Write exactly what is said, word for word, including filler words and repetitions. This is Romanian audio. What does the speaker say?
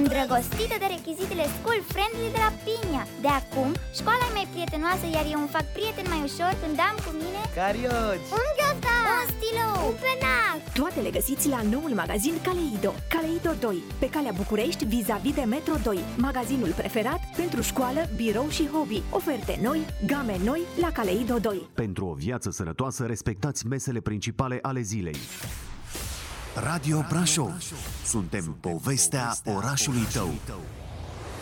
îndrăgostită de rechizitele school friendly de la Pinia. De acum, școala e mai prietenoasă, iar eu îmi fac prieten mai ușor când am cu mine carioci, un ghiozdan, un stilou, un penac. Toate le găsiți la noul magazin Caleido. Caleido doi, pe calea București, vis-a-vis de Metro doi. Magazinul preferat pentru școală, birou și hobby. Oferte noi, game noi la Caleido doi. Pentru o viață sănătoasă, respectați mesele principale ale zilei. Radio Brașov. Suntem povestea orașului tău.